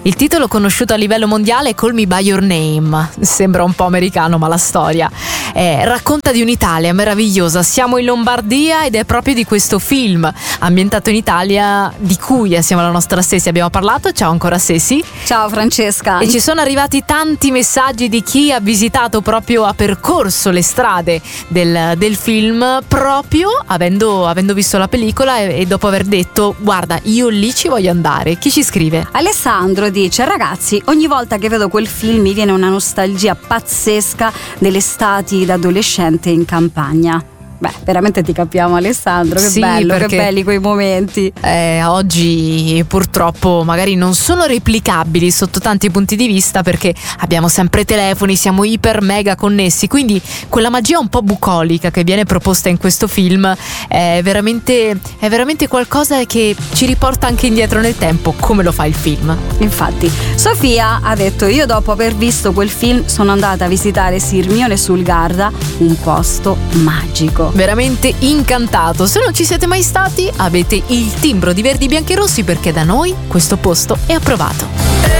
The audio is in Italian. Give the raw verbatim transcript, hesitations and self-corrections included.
Il titolo conosciuto a livello mondiale è Call Me By Your Name, sembra un po' americano ma la storia eh, racconta di un'Italia meravigliosa. Siamo in Lombardia ed è proprio di questo film ambientato in Italia di cui assieme alla nostra Ceci abbiamo parlato. Ciao ancora Ceci. Ciao Francesca. E ci sono arrivati tanti messaggi di chi ha visitato proprio, ha percorso le strade del, del film proprio avendo, avendo visto la pellicola e, e dopo aver detto guarda io lì ci voglio andare. Chi ci scrive? Alessandro dice: ragazzi, ogni volta che vedo quel film mi viene una nostalgia pazzesca delle estati da adolescente in campagna. Beh, veramente ti capiamo Alessandro, che sì, bello, perché, che belli quei momenti. Eh, oggi purtroppo magari non sono replicabili sotto tanti punti di vista perché abbiamo sempre telefoni, siamo iper mega connessi, quindi quella magia un po' bucolica che viene proposta in questo film è veramente, è veramente qualcosa che ci riporta anche indietro nel tempo, come lo fa il film. Infatti, Sofia ha detto: io dopo aver visto quel film sono andata a visitare Sirmione sul Garda, un posto magico. Veramente incantato. Se non ci siete mai stati, avete il timbro di verdi, bianchi e rossi perché da noi questo posto è approvato.